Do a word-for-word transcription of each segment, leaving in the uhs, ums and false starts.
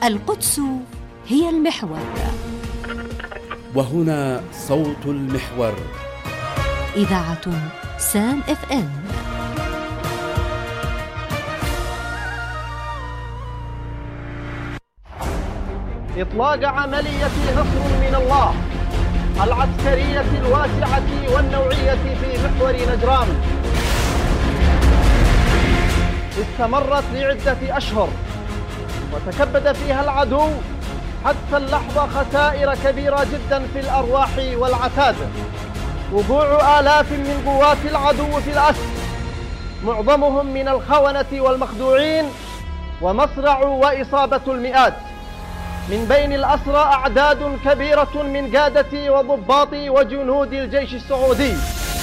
القدس هي المحور، وهنا صوت المحور. إذاعة سام اف ام. إطلاق عملية نصر من الله العسكرية الواسعة والنوعية في محور نجران استمرت لعدة أشهر، وتكبد فيها العدو حتى اللحظة خسائر كبيرة جدا في الأرواح والعتاد. وقوع آلاف من قوات العدو في الأسر، معظمهم من الخونة والمخدوعين، ومصرع وإصابة المئات. من بين الأسرى أعداد كبيرة من قادة وضباط وجنود الجيش السعودي.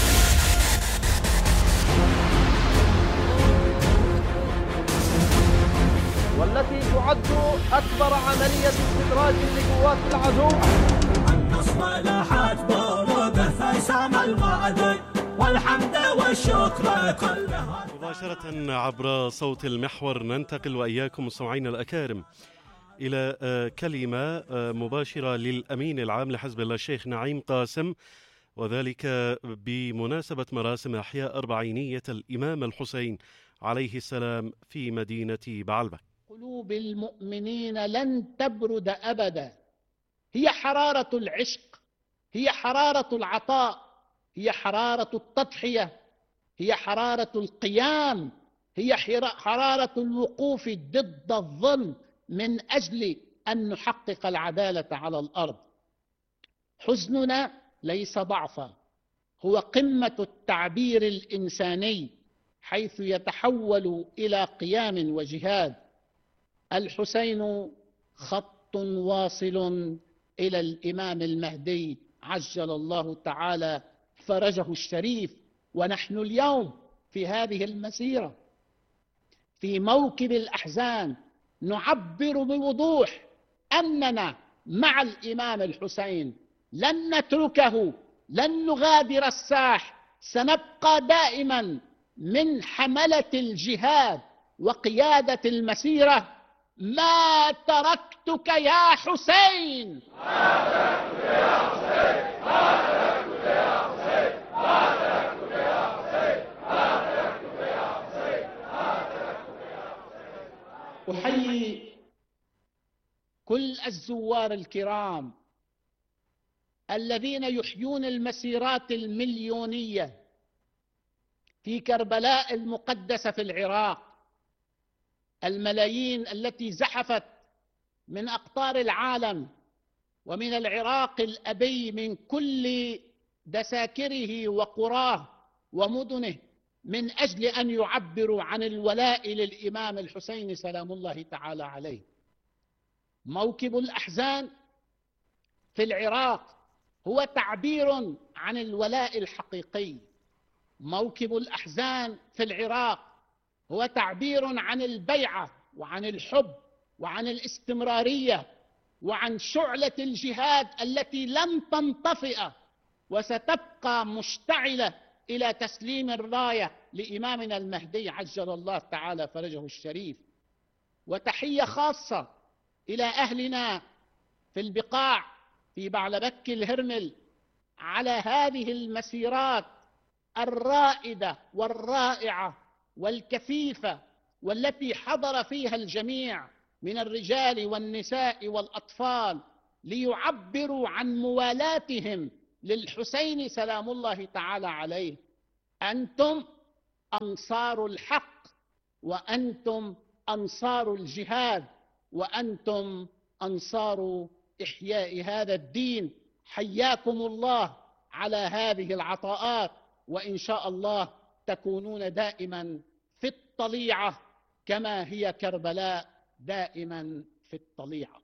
والتي تعد أكبر عملية استدراج لقوات العدو. النصر لاحت بروده فسام الوعد والحمد والشكر كلها. مباشرة عبر صوت المحور ننتقل وإياكم مستمعينا الأكارم إلى كلمة مباشرة للأمين العام لحزب الله الشيخ نعيم قاسم، وذلك بمناسبة مراسم إحياء أربعينية الإمام الحسين عليه السلام في مدينة بعلبك. قلوب المؤمنين لن تبرد أبدا، هي حرارة العشق، هي حرارة العطاء، هي حرارة التضحية، هي حرارة القيام، هي حرارة الوقوف ضد الظلم من أجل أن نحقق العدالة على الأرض. حزننا ليس ضعفا، هو قمة التعبير الإنساني حيث يتحول إلى قيام وجهاد. الحسين خط واصل إلى الإمام المهدي عجل الله تعالى فرجه الشريف. ونحن اليوم في هذه المسيرة في موكب الأحزان نعبر بوضوح أننا مع الإمام الحسين، لن نتركه، لن نغادر الساح، سنبقى دائما من حملة الجهاد وقيادة المسيرة. ما تركتك يا حسين، ما تركتك يا حسين، ما تركتك يا حسين، ما تركتك يا حسين، ما تركتك يا حسين، ما تركتك يا حسين. أحيي كل الزوار الكرام الذين يحيون المسيرات المليونية في كربلاء المقدسة في العراق، الملايين التي زحفت من أقطار العالم ومن العراق الأبي من كل دساكره وقراه ومدنه من أجل أن يعبروا عن الولاء للإمام الحسين سلام الله تعالى عليه. موكب الأحزان في العراق هو تعبير عن الولاء الحقيقي. موكب الأحزان في العراق هو تعبير عن البيعة وعن الحب وعن الاستمرارية وعن شعلة الجهاد التي لن تنطفئ وستبقى مشتعلة إلى تسليم الراية لإمامنا المهدي عجل الله تعالى فرجه الشريف. وتحية خاصة إلى أهلنا في البقاع في بعلبك الهرمل على هذه المسيرات الرائدة والرائعة والكثيفة، والتي حضر فيها الجميع من الرجال والنساء والأطفال ليعبروا عن موالاتهم للحسين سلام الله تعالى عليه. أنتم أنصار الحق، وأنتم أنصار الجهاد، وأنتم أنصار إحياء هذا الدين. حياكم الله على هذه العطاءات، وإن شاء الله تكونون دائما في الطليعة كما هي كربلاء دائما في الطليعة.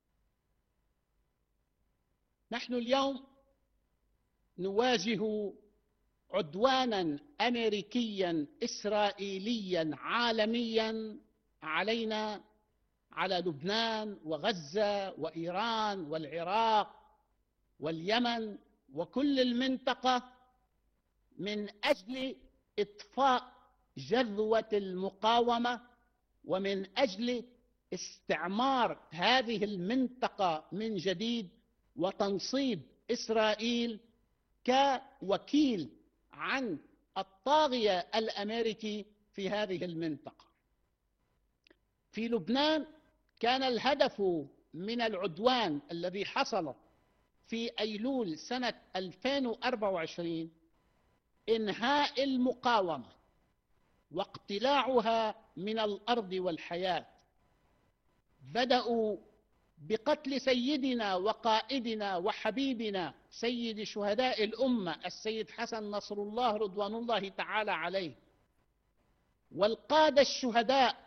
نحن اليوم نواجه عدوانا أمريكيا إسرائيليا عالميا علينا، على لبنان وغزة وإيران والعراق واليمن وكل المنطقة، من أجل إطفاء جذوة المقاومة ومن أجل استعمار هذه المنطقة من جديد وتنصيب إسرائيل كوكيل عن الطاغية الأمريكي في هذه المنطقة. في لبنان كان الهدف من العدوان الذي حصل في أيلول سنة ألفين وأربعة وعشرين إنهاء المقاومة واقتلاعها من الأرض والحياة. بدأوا بقتل سيدنا وقائدنا وحبيبنا سيد شهداء الأمة السيد حسن نصر الله رضوان الله تعالى عليه، والقادة الشهداء،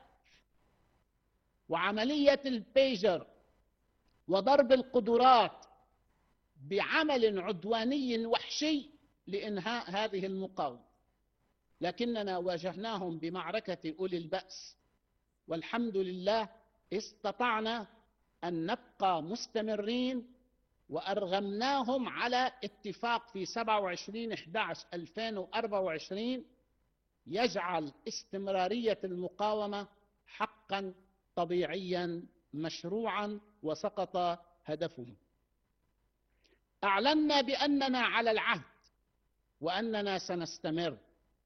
وعملية البيجر وضرب القدرات بعمل عدواني وحشي لإنهاء هذه المقاومة. لكننا واجهناهم بمعركة أولي البأس، والحمد لله استطعنا أن نبقى مستمرين، وأرغمناهم على اتفاق في سبعة وعشرين أحد عشر ألفين وأربعة وعشرين يجعل استمرارية المقاومة حقا طبيعيا مشروعا، وسقط هدفهم. أعلنا بأننا على العهد وأننا سنستمر.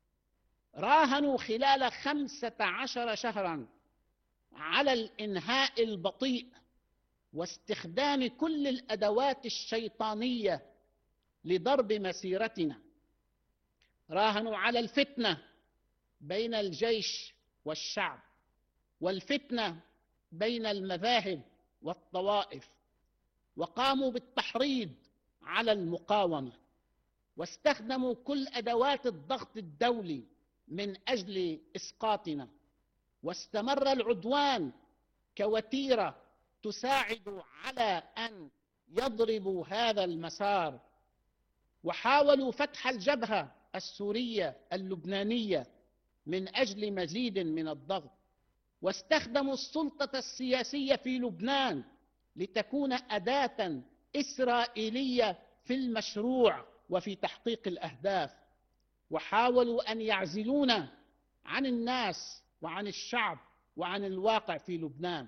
راهنوا خلال خمسة عشر شهرا على الإنهاء البطيء واستخدام كل الأدوات الشيطانية لضرب مسيرتنا. راهنوا على الفتنة بين الجيش والشعب، والفتنة بين المذاهب والطوائف، وقاموا بالتحريض على المقاومة، واستخدموا كل أدوات الضغط الدولي من أجل إسقاطنا. واستمر العدوان كوتيرة تساعد على أن يضربوا هذا المسار. وحاولوا فتح الجبهة السورية اللبنانية من أجل مزيد من الضغط، واستخدموا السلطة السياسية في لبنان لتكون أداة إسرائيلية في المشروع وفي تحقيق الأهداف. وحاولوا أن يعزلونا عن الناس وعن الشعب وعن الواقع في لبنان.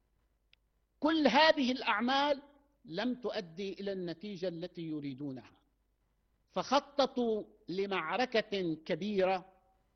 كل هذه الأعمال لم تؤدي إلى النتيجة التي يريدونها، فخططوا لمعركة كبيرة.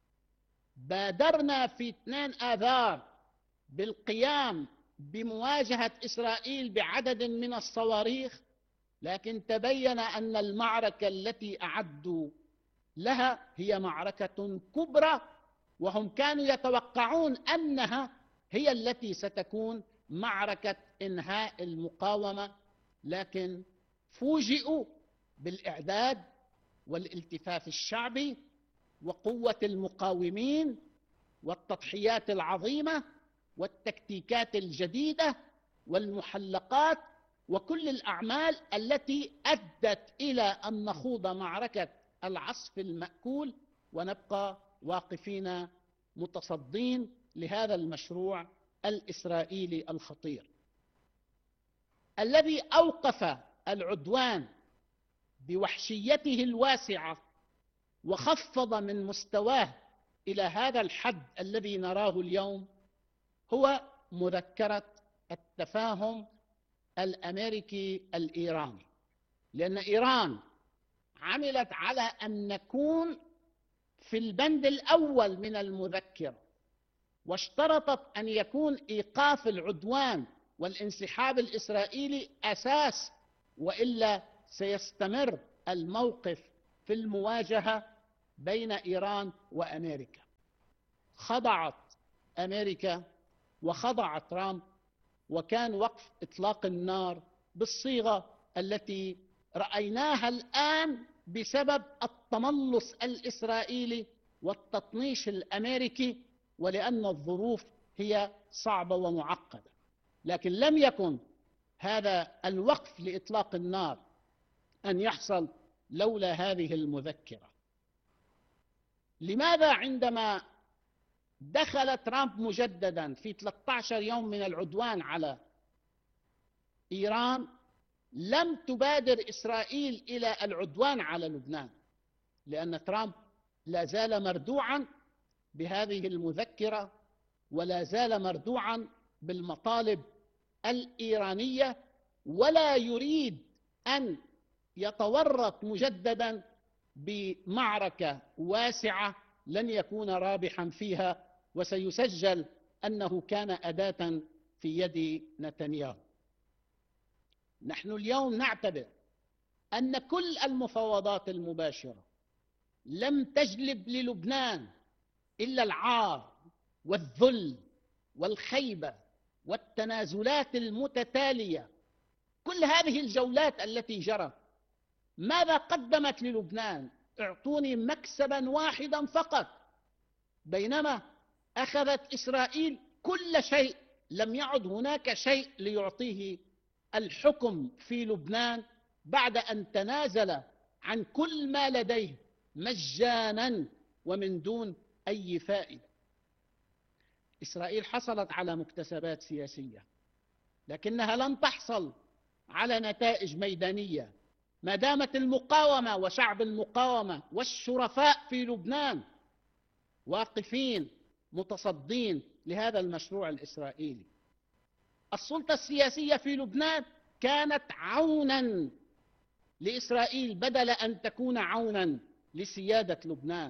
بادرنا في اثنين آذار بالقيام بمواجهة إسرائيل بعدد من الصواريخ، لكن تبين أن المعركة التي أعدوا لها هي معركة كبرى، وهم كانوا يتوقعون أنها هي التي ستكون معركة إنهاء المقاومة، لكن فوجئوا بالإعداد والالتفاف الشعبي وقوة المقاومين والتضحيات العظيمة والتكتيكات الجديدة والمحلقات وكل الأعمال التي أدت إلى أن نخوض معركة العصف المأكول ونبقى واقفين متصدين لهذا المشروع الإسرائيلي الخطير الذي أوقف العدوان بوحشيته الواسعة وخفض من مستواه إلى هذا الحد الذي نراه اليوم. هو مذكرة التفاهم الأمريكي الإيراني، لأن إيران عملت على أن نكون في البند الأول من المذكرة، واشترطت أن يكون إيقاف العدوان والانسحاب الإسرائيلي أساس، وإلا سيستمر الموقف في المواجهة بين إيران وأمريكا. خضعت أمريكا وخضع ترامب، وكان وقف إطلاق النار بالصيغة التي رأيناها الآن بسبب التملص الإسرائيلي والتطنيش الأمريكي، ولأن الظروف هي صعبة ومعقدة. لكن لم يكن هذا الوقف لإطلاق النار أن يحصل لولا هذه المذكرة. لماذا عندما دخل ترامب مجددا في ثلاثة عشر يوم من العدوان على إيران لم تبادر إسرائيل إلى العدوان على لبنان؟ لأن ترامب لا زال مردوعا بهذه المذكرة، ولا زال مردوعا بالمطالب الإيرانية ولا يريد أن يتورط مجددا بمعركة واسعة لن يكون رابحا فيها، وسيسجل أنه كان أداة في يد نتنياهو. نحن اليوم نعتبر أن كل المفاوضات المباشرة لم تجلب للبنان إلا العار والذل والخيبة والتنازلات المتتالية. كل هذه الجولات التي جرت ماذا قدمت للبنان؟ اعطوني مكسبا واحدا فقط، بينما أخذت إسرائيل كل شيء. لم يعد هناك شيء ليعطيه الحكم في لبنان بعد أن تنازل عن كل ما لديه مجانا ومن دون أي فائدة. إسرائيل حصلت على مكتسبات سياسية لكنها لن تحصل على نتائج ميدانية ما دامت المقاومة وشعب المقاومة والشرفاء في لبنان واقفين متصدين لهذا المشروع الإسرائيلي. السلطة السياسية في لبنان كانت عونا لإسرائيل بدل أن تكون عونا لسيادة لبنان.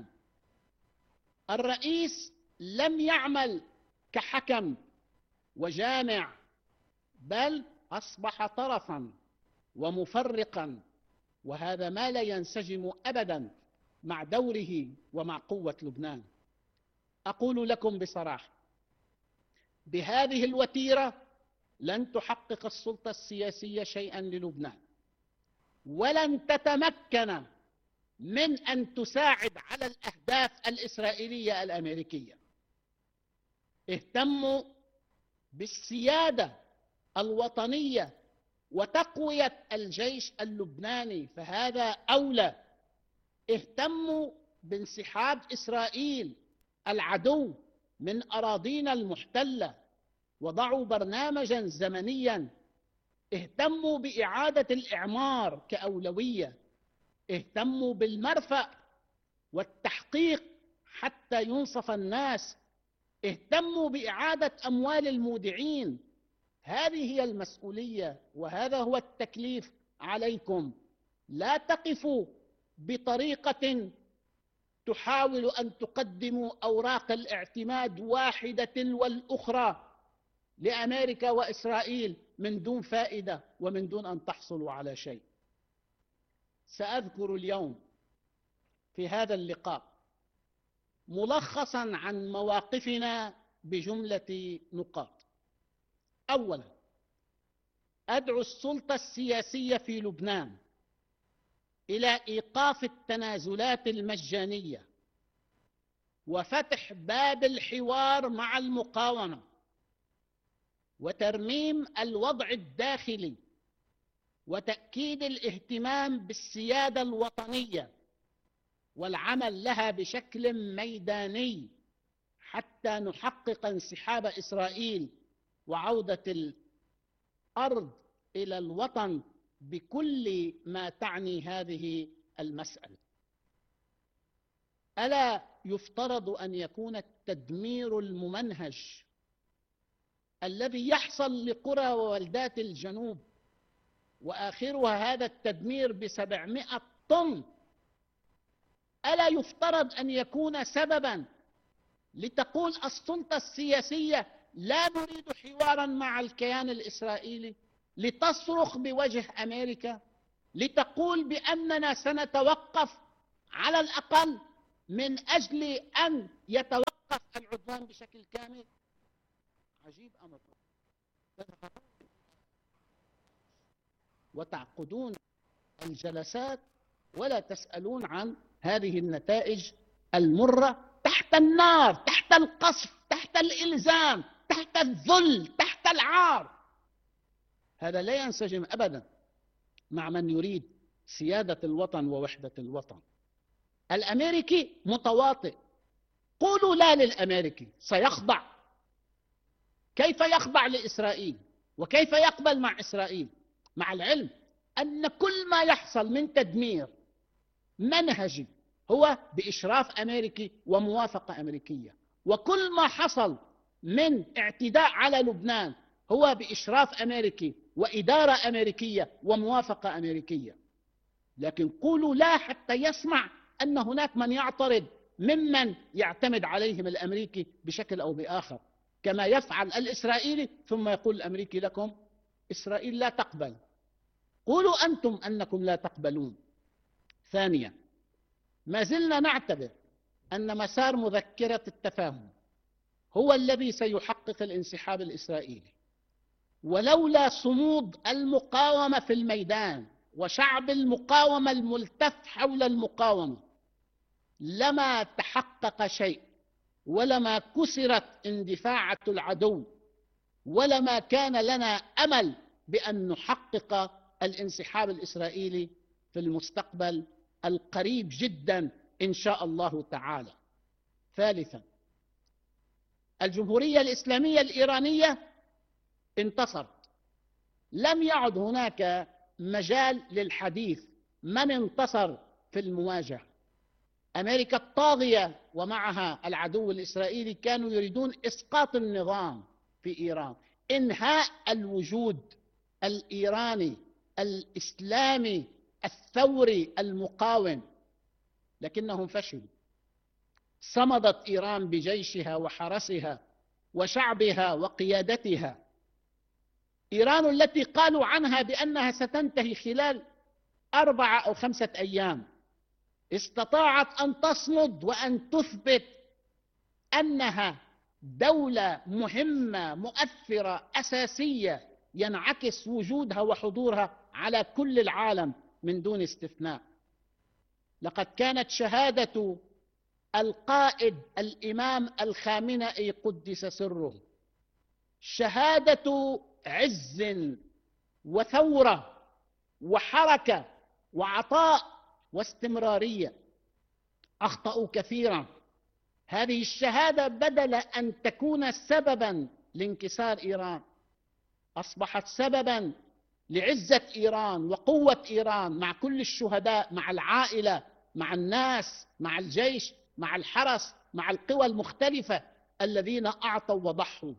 الرئيس لم يعمل كحكم وجامع، بل أصبح طرفا ومفرقا، وهذا ما لا ينسجم أبدا مع دوره ومع قوة لبنان. أقول لكم بصراحة، بهذه الوتيرة لن تحقق السلطة السياسية شيئا للبنان، ولن تتمكن من أن تساعد على الأهداف الإسرائيلية الأمريكية. اهتموا بالسيادة الوطنية وتقوية الجيش اللبناني، فهذا أولى. اهتموا بانسحاب إسرائيل العدو من أراضينا المحتلة وضعوا برنامجا زمنيا. اهتموا بإعادة الإعمار كأولوية. اهتموا بالمرفأ والتحقيق حتى ينصف الناس. اهتموا بإعادة أموال المودعين. هذه هي المسؤولية وهذا هو التكليف عليكم. لا تقفوا بطريقة تحاول أن تقدموا أوراق الاعتماد واحدة تلو الأخرى لأمريكا وإسرائيل من دون فائدة ومن دون أن تحصلوا على شيء. سأذكر اليوم في هذا اللقاء ملخصا عن مواقفنا بجملة نقاط. أولا، أدعو السلطة السياسية في لبنان إلى إيقاف التنازلات المجانية وفتح باب الحوار مع المقاومة وترميم الوضع الداخلي وتأكيد الاهتمام بالسيادة الوطنية والعمل لها بشكل ميداني حتى نحقق انسحاب إسرائيل وعودة الأرض إلى الوطن بكل ما تعني هذه المسألة. ألا يفترض أن يكون التدمير الممنهج الذي يحصل لقرى وولدات الجنوب وآخرها هذا التدمير بسبعمائة طن، ألا يفترض أن يكون سببا لتقول السلطة السياسية لا نريد حوارا مع الكيان الإسرائيلي، لتصرخ بوجه أمريكا، لتقول بأننا سنتوقف على الأقل من أجل أن يتوقف العدوان بشكل كامل؟ عجيب أمر. وتعقدون الجلسات ولا تسألون عن هذه النتائج المرة تحت النار، تحت القصف، تحت الإلزام، تحت الذل، تحت العار. هذا لا ينسجم أبدا مع من يريد سيادة الوطن ووحدة الوطن. الأمريكي متواطئ، قولوا لا للأمريكي، سيخضع. كيف يخضع لإسرائيل وكيف يقبل مع إسرائيل؟ مع العلم أن كل ما يحصل من تدمير منهجي هو بإشراف أمريكي وموافقة أمريكية، وكل ما حصل من اعتداء على لبنان هو بإشراف أمريكي وإدارة أمريكية وموافقة أمريكية، لكن قولوا لا حتى يسمع أن هناك من يعترض ممن يعتمد عليهم الأمريكي بشكل أو بآخر، كما يفعل الإسرائيلي ثم يقول الأمريكي لكم إسرائيل لا تقبل. قولوا أنتم أنكم لا تقبلون. ثانيا، ما زلنا نعتبر أن مسار مذكرة التفاهم هو الذي سيحقق الانسحاب الإسرائيلي، ولولا صمود المقاومة في الميدان وشعب المقاومة الملتف حول المقاومة لما تحقق شيء، ولما كسرت اندفاعة العدو، ولما كان لنا أمل بأن نحقق الانسحاب الإسرائيلي في المستقبل القريب جدا إن شاء الله تعالى. ثالثا، الجمهورية الإسلامية الإيرانية انتصرت، لم يعد هناك مجال للحديث من انتصر في المواجهة. أمريكا الطاغية ومعها العدو الإسرائيلي كانوا يريدون إسقاط النظام في إيران، إنهاء الوجود الإيراني الإسلامي الثوري المقاوم، لكنهم فشلوا. صمدت إيران بجيشها وحرسها وشعبها وقيادتها. إيران التي قالوا عنها بأنها ستنتهي خلال أربعة أو خمسة أيام استطاعت أن تصمد وأن تثبت أنها دولة مهمة مؤثرة أساسية ينعكس وجودها وحضورها على كل العالم من دون استثناء. لقد كانت شهادة القائد الإمام الخامنئي قدس سره شهادة عز وثورة وحركة وعطاء واستمرارية. أخطأوا كثيرا. هذه الشهادة بدل أن تكون سببا لانكسار إيران أصبحت سببا لعزة إيران وقوة إيران مع كل الشهداء، مع العائلة، مع الناس، مع الجيش، مع الحرس، مع القوى المختلفة الذين أعطوا وضحوا.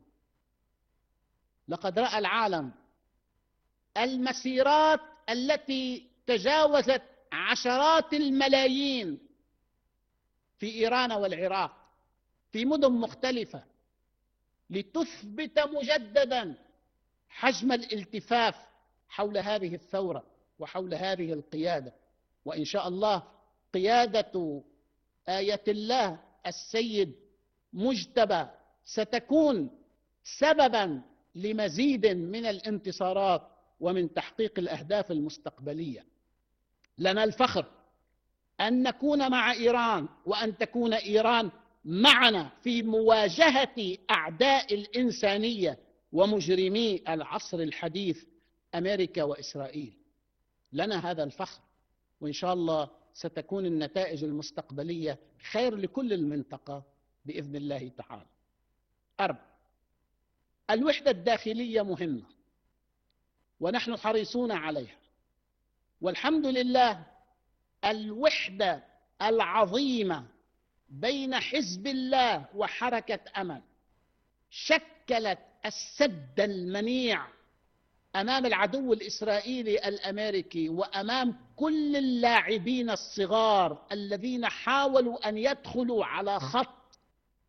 لقد رأى العالم المسيرات التي تجاوزت عشرات الملايين في إيران والعراق في مدن مختلفة لتثبت مجددا حجم الالتفاف حول هذه الثورة وحول هذه القيادة. وإن شاء الله قيادة آية الله السيد مجتبى ستكون سببا لمزيد من الانتصارات ومن تحقيق الأهداف المستقبلية. لنا الفخر أن نكون مع إيران وأن تكون إيران معنا في مواجهة أعداء الإنسانية ومجرمي العصر الحديث أمريكا وإسرائيل. لنا هذا الفخر، وإن شاء الله ستكون النتائج المستقبلية خير لكل المنطقة بإذن الله تعالى. أربع، الوحدة الداخلية مهمة ونحن حريصون عليها، والحمد لله الوحدة العظيمة بين حزب الله وحركة أمل شكلت السد المنيع أمام العدو الإسرائيلي الأمريكي وأمام كل اللاعبين الصغار الذين حاولوا أن يدخلوا على خط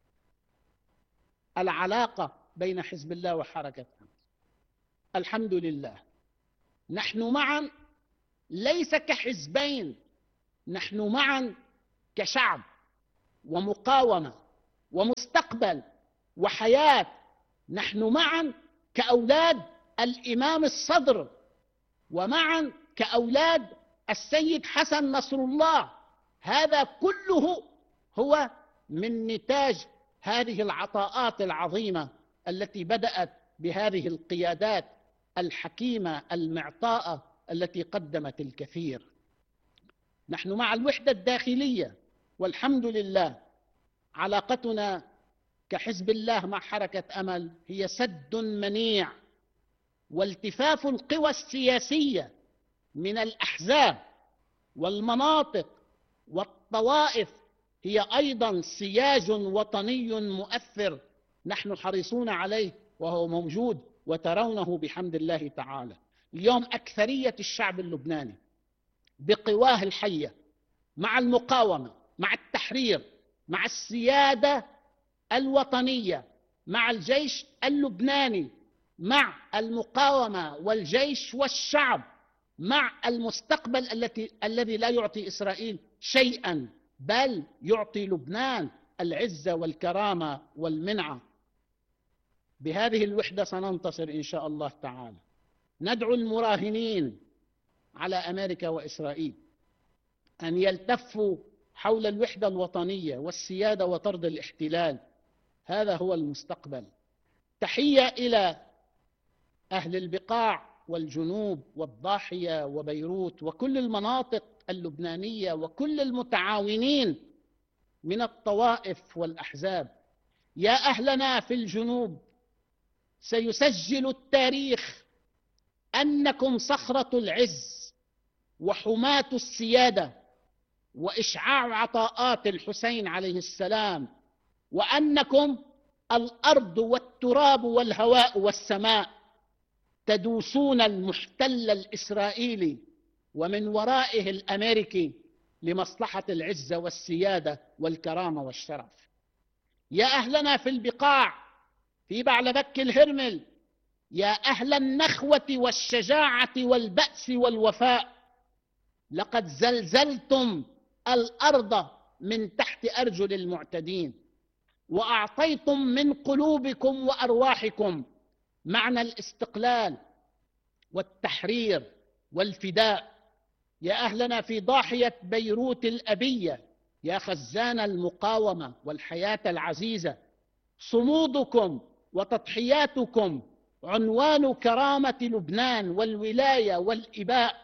العلاقة بين حزب الله وحركة أمل. الحمد لله نحن معا ليس كحزبين، نحن معا كشعب ومقاومة ومستقبل وحياة. نحن معا كأولاد الإمام الصدر ومعا كأولاد السيد حسن نصر الله. هذا كله هو من نتاج هذه العطاءات العظيمة التي بدأت بهذه القيادات الحكيمة المعطاءة التي قدمت الكثير. نحن مع الوحدة الداخلية، والحمد لله علاقتنا كحزب الله مع حركة أمل هي سد منيع، والتفاف القوى السياسية من الأحزاب والمناطق والطوائف هي أيضا سياج وطني مؤثر نحن حريصون عليه وهو موجود وترونه بحمد الله تعالى. اليوم أكثرية الشعب اللبناني بقواه الحية مع المقاومة، مع التحرير، مع السيادة الوطنية، مع الجيش اللبناني، مع المقاومة والجيش والشعب، مع المستقبل التي الذي لا يعطي إسرائيل شيئا بل يعطي لبنان العزة والكرامة والمنعة. بهذه الوحدة سننتصر إن شاء الله تعالى. ندعو المراهنين على أمريكا وإسرائيل أن يلتفوا حول الوحدة الوطنية والسيادة وطرد الاحتلال. هذا هو المستقبل. تحية إلى أهل البقاع والجنوب والضاحية وبيروت وكل المناطق اللبنانية وكل المتعاونين من الطوائف والأحزاب. يا أهلنا في الجنوب، سيسجل التاريخ أنكم صخرة العز وحماة السيادة وإشعاع عطاءات الحسين عليه السلام، وأنكم الأرض والتراب والهواء والسماء، تدوسون المحتل الإسرائيلي ومن ورائه الأمريكي لمصلحة العزة والسيادة والكرامة والشرف. يا أهلنا في البقاع، في بعلبك الهرمل، يا أهل النخوة والشجاعة والبأس والوفاء، لقد زلزلتم الأرض من تحت أرجل المعتدين، وأعطيتم من قلوبكم وأرواحكم معنى الاستقلال والتحرير والفداء. يا أهلنا في ضاحية بيروت الأبية، يا خزان المقاومة والحياة العزيزة، صمودكم وتضحياتكم عنوان كرامة لبنان والولاية والإباء.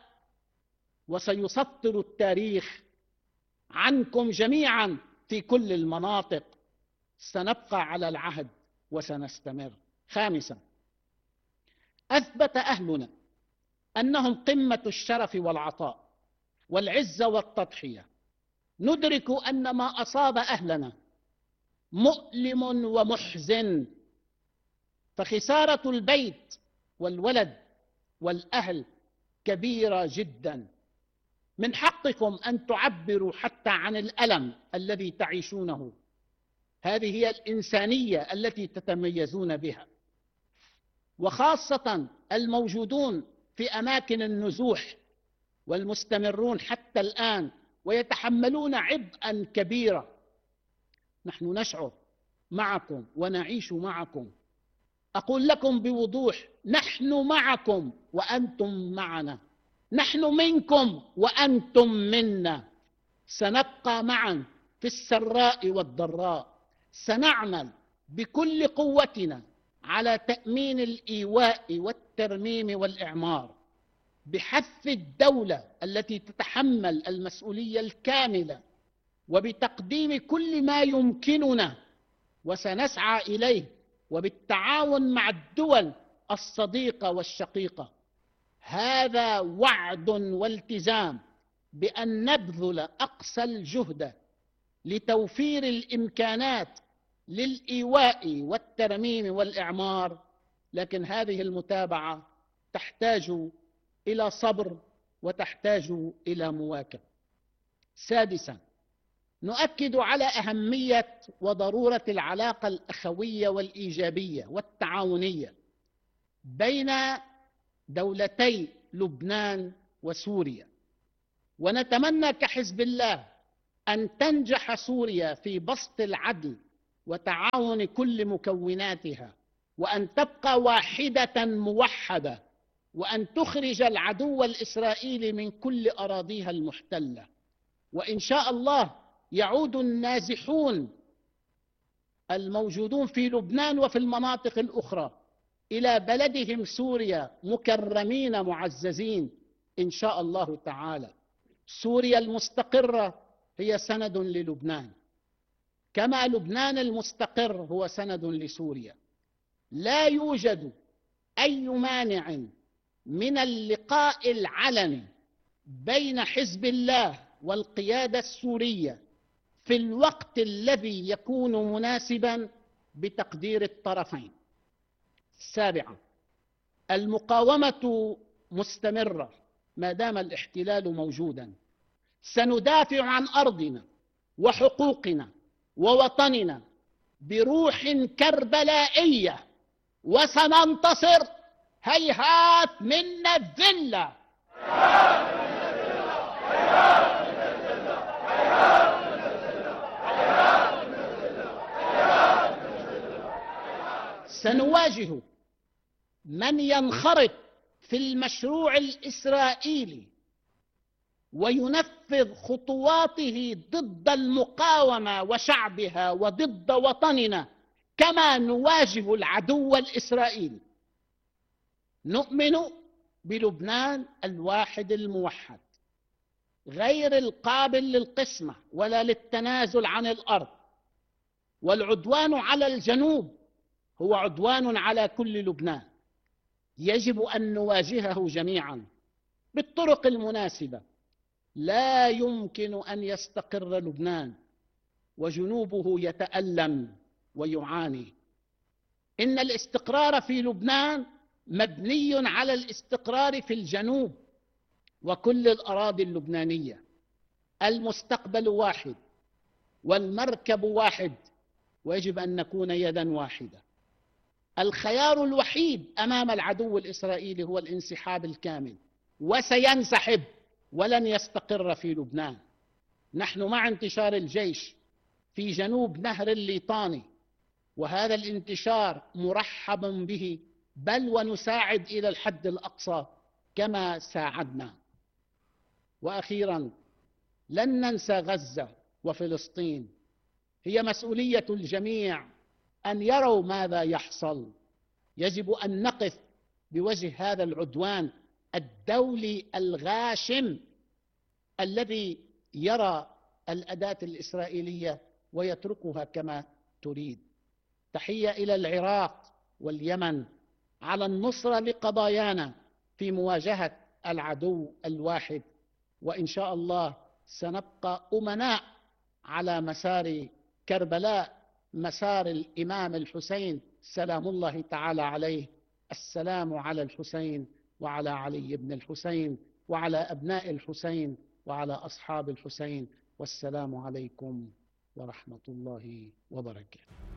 وسيسطر التاريخ عنكم جميعا في كل المناطق. سنبقى على العهد وسنستمر. خامسا، أثبت أهلنا أنهم قمة الشرف والعطاء والعزة والتضحية. ندرك أن ما أصاب أهلنا مؤلم ومحزن، فخسارة البيت والولد والأهل كبيرة جدا. من حقكم أن تعبروا حتى عن الألم الذي تعيشونه. هذه هي الإنسانية التي تتميزون بها، وخاصة الموجودون في أماكن النزوح والمستمرون حتى الآن ويتحملون عبئا كبيرا. نحن نشعر معكم ونعيش معكم. أقول لكم بوضوح: نحن معكم وأنتم معنا، نحن منكم وأنتم منا. سنبقى معا في السراء والضراء. سنعمل بكل قوتنا على تأمين الإيواء والترميم والإعمار، بحث الدولة التي تتحمل المسؤولية الكاملة، وبتقديم كل ما يمكننا وسنسعى إليه، وبالتعاون مع الدول الصديقة والشقيقة. هذا وعد والتزام بأن نبذل أقصى الجهد لتوفير الإمكانات للإيواء والترميم والإعمار. لكن هذه المتابعة تحتاج إلى صبر وتحتاج إلى مواكبة. سادسا، نؤكد على أهمية وضرورة العلاقة الأخوية والإيجابية والتعاونية بين دولتي لبنان وسوريا، ونتمنى كحزب الله أن تنجح سوريا في بسط العدل وتعاون كل مكوناتها، وأن تبقى واحدة موحدة، وأن تخرج العدو الإسرائيلي من كل أراضيها المحتلة. وإن شاء الله يعود النازحون الموجودون في لبنان وفي المناطق الأخرى إلى بلدهم سوريا مكرمين معززين إن شاء الله تعالى. سوريا المستقرة هي سند للبنان، كما لبنان المستقر هو سند لسوريا. لا يوجد أي مانع من اللقاء العلني بين حزب الله والقيادة السورية في الوقت الذي يكون مناسبا بتقدير الطرفين. السابعة، المقاومة مستمرة ما دام الاحتلال موجودا. سندافع عن أرضنا وحقوقنا ووطننا بروح كربلائية وسننتصر. هيهات منا الذلة. سنواجه من ينخرط في المشروع الإسرائيلي وينفذ خطواته ضد المقاومة وشعبها وضد وطننا كما نواجه العدو الإسرائيلي. نؤمن بلبنان الواحد الموحد غير القابل للقسمة ولا للتنازل عن الأرض، والعدوان على الجنوب هو عدوان على كل لبنان. يجب أن نواجهه جميعا بالطرق المناسبة. لا يمكن أن يستقر لبنان وجنوبه يتألم ويعاني. إن الاستقرار في لبنان مبني على الاستقرار في الجنوب وكل الأراضي اللبنانية. المستقبل واحد والمركب واحد، ويجب أن نكون يدا واحدة. الخيار الوحيد أمام العدو الإسرائيلي هو الانسحاب الكامل، وسينسحب ولن يستقر في لبنان. نحن مع انتشار الجيش في جنوب نهر الليطاني، وهذا الانتشار مرحب به، بل ونساعد إلى الحد الأقصى كما ساعدنا. وأخيرا، لن ننسى غزة وفلسطين. هي مسؤولية الجميع أن يروا ماذا يحصل. يجب أن نقف بوجه هذا العدوان الدولي الغاشم الذي يرى الأداة الإسرائيلية ويتركها كما تريد. تحية إلى العراق واليمن على النصرة لقضايانا في مواجهة العدو الواحد، وإن شاء الله سنبقى أمناء على مسار كربلاء، مسار الإمام الحسين سلام الله تعالى عليه. السلام على الحسين وعلى علي بن الحسين وعلى أبناء الحسين وعلى أصحاب الحسين، والسلام عليكم ورحمة الله وبركاته.